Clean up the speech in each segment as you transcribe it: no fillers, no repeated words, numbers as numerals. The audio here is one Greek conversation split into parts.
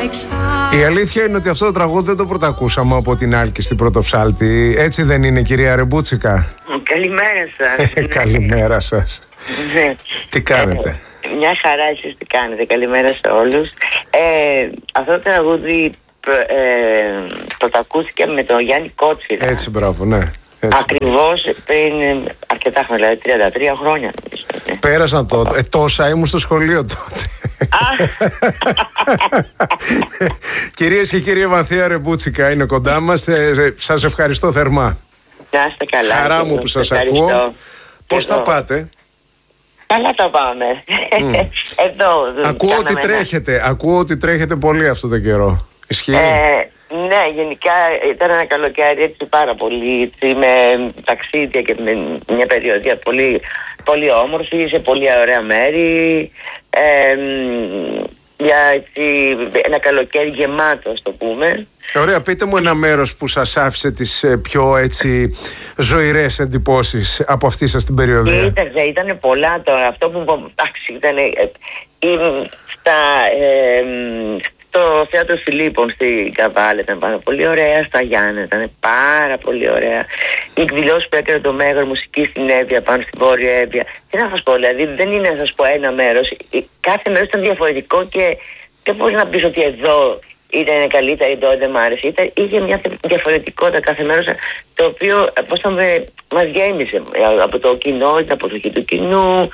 Η αλήθεια είναι ότι αυτό το τραγούδι δεν το πρωτακούσαμε από την Άλκη στην Πρωτοψάλτη. Έτσι δεν είναι, κυρία Ρεμπούτσικα? Καλημέρα σας. Καλημέρα σας. Τι κάνετε? Μια χαρά, εσείς τι κάνετε? Καλημέρα σε όλους. Αυτό το τραγούδι πρωτακούθηκε με τον Γιάννη Κότσιρα. Έτσι, μπράβο, ναι. Ακριβώς πριν αρκετά χρόνια, δηλαδή 33 χρόνια. Πέρασαν τότε. Τόσα ήμουν στο σχολείο τότε. Κυρίες και κύριοι, Βαθία Ρεμπούτσικα είναι κοντά μας. Σας ευχαριστώ θερμά. Να είστε καλά. Χαρά μου που σας ακούω. Πώς θα πάτε? Καλά τα πάμε. Εδώ Ακούω ότι τρέχετε πολύ αυτό το καιρό. Ισχύει? Ναι, γενικά ήταν ένα καλοκαίρι έτσι πάρα πολύ έτσι, με ταξίδια και με μια περιοδία πολύ, πολύ όμορφη, σε πολύ ωραία μέρη. Ένα καλοκαίρι γεμάτο, ας το πούμε. Ωραία, πείτε μου ένα μέρος που σας άφησε τις πιο έτσι ζωηρές εντυπώσεις από αυτή σας την περιοδία. Ήταν πολλά τώρα. Αυτό που ήταν στο θέατρο Φιλίππων στην Καβάλα ήταν πάρα πολύ ωραία. Στα Γιάννενα ήταν πάρα πολύ ωραία. Οι εκδηλώσεις που έκανε το Μέγαρο Μουσική στην Εύβοια, πάνω στην Βόρεια Εύβοια. Τι να σας πω, δηλαδή δεν είναι να σας πω ένα μέρος. Κάθε μέρος ήταν διαφορετικό και δεν μπορείς να πεις ότι εδώ ήταν καλύτερα, εδώ δεν μ' άρεσε. Είχε μια διαφορετικότητα κάθε μέρος, το οποίο μας γέμισε από το κοινό, την αποδοχή του κοινού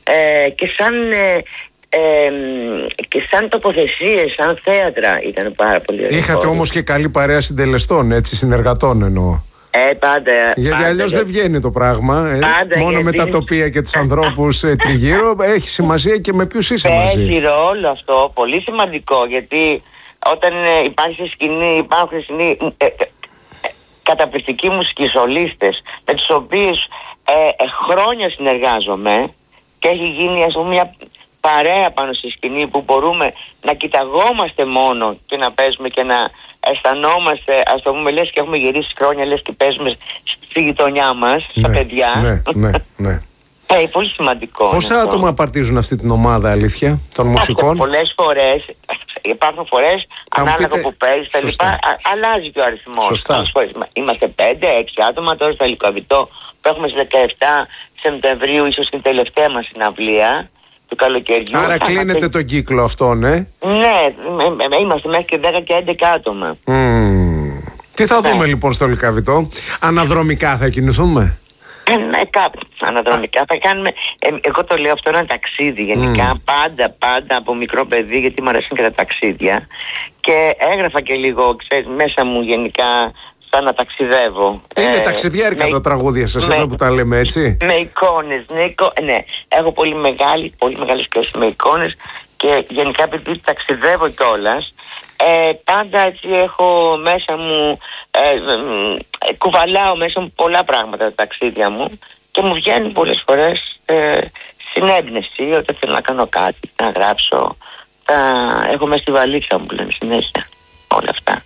και σαν τοποθεσίες, σαν θέατρα ήταν πάρα πολύ ωραία. Είχατε όμως και καλή παρέα συντελεστών, έτσι, συνεργατών εννοώ. Πάντα. Γιατί αλλιώς δεν βγαίνει το πράγμα. Μόνο με τα τοπία και τους ανθρώπους τριγύρω. Έχει σημασία και με ποιους είσαι μαζί. Έχει ρόλο αυτό, πολύ σημαντικό. Γιατί όταν υπάρχει σκηνή, υπάρχουν καταπληκτικοί μουσικοί σολίστες με τους οποίους χρόνια συνεργάζομαι και έχει γίνει, ας πούμε, μια παρέα πάνω στη σκηνή που μπορούμε να κοιταγόμαστε μόνο και να παίζουμε και να αισθανόμαστε, ας το πούμε, λες και έχουμε γυρίσει χρόνια, λες και παίζουμε στη γειτονιά μας, στα παιδιά. Ναι. Πολύ σημαντικό. Πόσα άτομα απαρτίζουν αυτή την ομάδα, αλήθεια, των μουσικών? Πολλές φορές, υπάρχουν φορές, ανάλογα που παίζεις, τα λοιπά, αλλάζει και ο αριθμός. Σωστά. Είμαστε 5-6 άτομα τώρα στο Λυκαβητό, που έχουμε στις 17 Σεπτεμβρίου, ίσως την τελευταία μας συναυλία του καλοκαιριού. Άρα κλείνετε τον κύκλο αυτόν, Ναι, είμαστε μέχρι και 10 και 11 άτομα. Τι θα δούμε λοιπόν στο Λυκαβητό? Αναδρομικά θα κινηθούμε? Κάπου αναδρομικά θα κάνουμε. Εγώ το λέω, αυτό είναι ένα ταξίδι γενικά. Πάντα από μικρό παιδί, γιατί μου αρέσουν και τα ταξίδια. Και έγραφα και λίγο, ξέρεις, μέσα μου γενικά σαν να ταξιδεύω. Είναι ταξιδιάρικα τα τραγούδια σας, εδώ που τα λέμε, έτσι. Με εικόνες, ναι. Έχω πολύ μεγάλη σχέση με εικόνες και γενικά επειδή ταξιδεύω κιόλας. Πάντα έτσι έχω μέσα μου, κουβαλάω μέσα μου πολλά πράγματα τα ταξίδια μου και μου βγαίνει πολλές φορές συνέμπνευση όταν θέλω να κάνω κάτι, να γράψω. Έχω μέσα στη βαλίτσα μου που λένε συνέχεια όλα αυτά.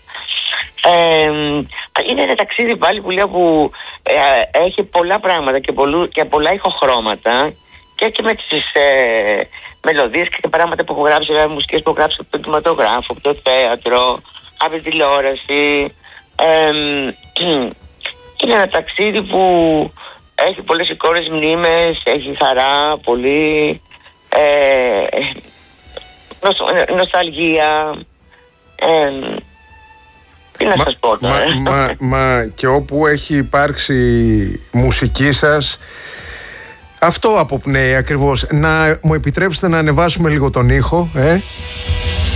Είναι ένα ταξίδι πάλι που λέω που έχει πολλά πράγματα και πολλά ηχοχρώματα και με τις μελωδίες και πράγματα που έχω γράψει, μουσικές που έχω γράψει από τον κινηματογράφο, από το θέατρο, από τη τηλεόραση. Είναι ένα ταξίδι που έχει πολλές εικόνες, μνήμες, έχει χαρά, πολύ νοσταλγία. Τι να σας πω τώρα. Μα και όπου έχει υπάρξει μουσική σας, αυτό αποπνέει ακριβώς. Να μου επιτρέψετε να ανεβάσουμε λίγο τον ήχο,